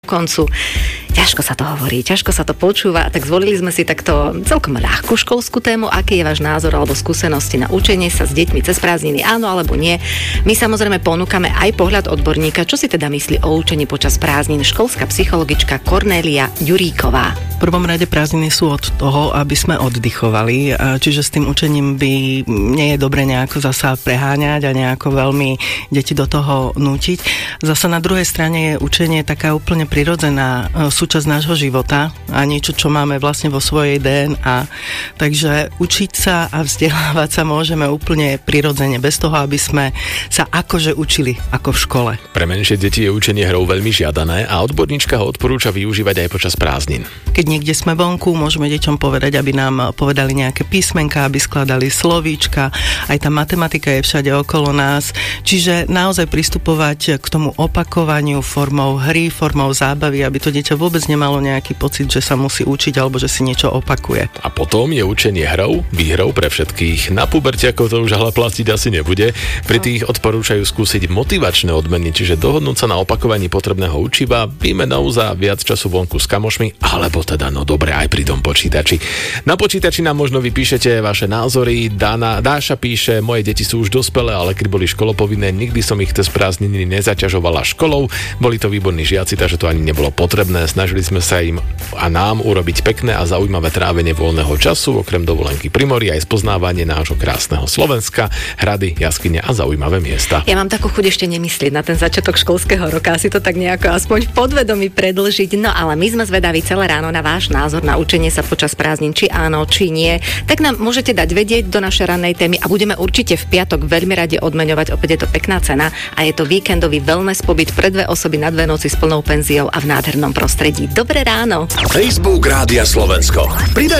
koncu. Ťažko sa to hovorí, ťažko sa to počúva, tak zvolili sme si takto celkom ľahkú školskú tému. Aký je váš názor alebo skúsenosti na učenie sa s deťmi cez prázdniny? Áno alebo nie? My samozrejme ponúkame aj pohľad odborníka, čo si teda myslí o učení počas prázdnin školská psychologička Kornélia Juríková. V prvom rade prázdniny sú od toho, aby sme oddychovali, čiže s tým učením by nie je dobre nejako zasa preháňať a nejako veľmi deti do toho nútiť. Zasa na druhej strane je učenie taká úplne prirodzená súčasť nášho života a niečo, čo máme vlastne vo svojej DNA. Takže učiť sa a vzdelávať sa môžeme úplne prirodzene, bez toho, aby sme sa akože učili ako v škole. Pre menšie deti je učenie hrou veľmi žiadané a odborníčka ho odporúča využívať aj počas prázdnin. Keď niekde sme vonku, môžeme deťom povedať, aby nám povedali nejaké písmenka, aby skladali slovíčka, aj tá matematika je všade okolo nás. Čiže naozaj pristupovať k tomu opakovaniu formou hry, formou zábavy, aby to dieťa vôbec nemalo nejaký pocit, že sa musí učiť alebo že si niečo opakuje. A potom je učenie hrou, výhrou pre všetkých. Na pubertiakov to už ale platiť asi nebude. Pri tých odporúčajú skúsiť motivačné odmeny, čiže dohodnúť sa na opakovaní potrebného učiva, výmenou za viac času vonku s kamošmi, alebo teda no dobre aj pri tom počítači. Na počítači nám možno vypíšete vaše názory. Dáša píše: moje deti sú už dospelé, ale keď boli školopovinné, nikdy som ich cez prázdniny nezaťažovala školou. Boli to výborní žiaci, takže to ani nebolo potrebné. Snažili sme sa im a nám urobiť pekné a zaujímavé trávenie voľného času, okrem dovolenky pri mori, aj spoznávanie nášho krásneho Slovenska, hrady, jaskyne a zaujímavé miesta. Ja mám takú chuť ešte nemyslieť na ten začiatok školského roka, si to tak nejako aspoň v podvedomí predĺžiť. No ale my sme zvedaví celé ráno na váš názor na učenie sa počas prázdnin, či áno, či nie. Tak nám môžete dať vedieť do našej rannej témy a budeme určite v piatok veľmi radi odmeňovať. Opäť je to pekná cena a je to víkendový wellness pobyt pre 2 osoby na 2 noci s plnou penziou a v nádhernom prostredí. Dobré ráno. Facebook Rádia Slovensko. Pridaj